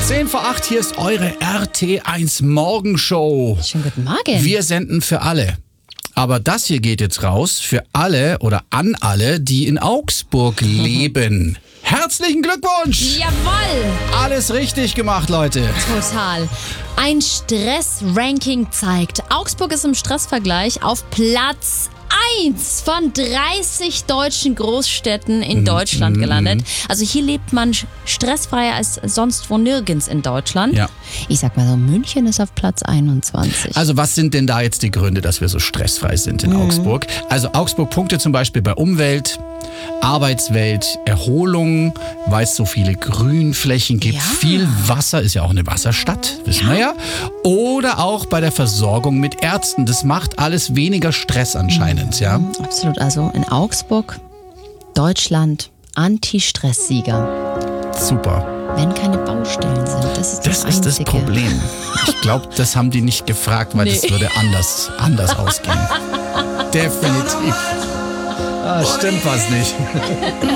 7:10, hier ist eure RT1 Morgenshow. Schönen guten Morgen. Wir senden für alle. Aber das hier geht jetzt raus für alle oder an alle, die in Augsburg leben. Herzlichen Glückwunsch! Jawohl! Alles richtig gemacht, Leute. Total. Ein Stress-Ranking zeigt, Augsburg ist im Stressvergleich auf Platz 1 von 30 deutschen Großstädten in Deutschland gelandet. Also hier lebt man stressfreier als sonst wo nirgends in Deutschland. Ja. Ich sag mal so, München ist auf Platz 21. Also was sind denn da jetzt die Gründe, dass wir so stressfrei sind in Augsburg? Also Augsburg punktet zum Beispiel bei Umwelt, Arbeitswelt, Erholung, weil es so viele Grünflächen gibt, Ja. viel Wasser, ist ja auch eine Wasserstadt, wissen wir ja. Oder auch bei der Versorgung mit Ärzten. Das macht alles weniger Stress anscheinend, ja. Absolut. Also in Augsburg, Deutschland, Anti-Stress-Sieger. Super. Wenn keine Baustellen sind. Das ist Das das ist das Einzige. Problem. Ich glaube, das haben die nicht gefragt, weil das würde anders ausgehen. Definitiv. Stimmt was nicht.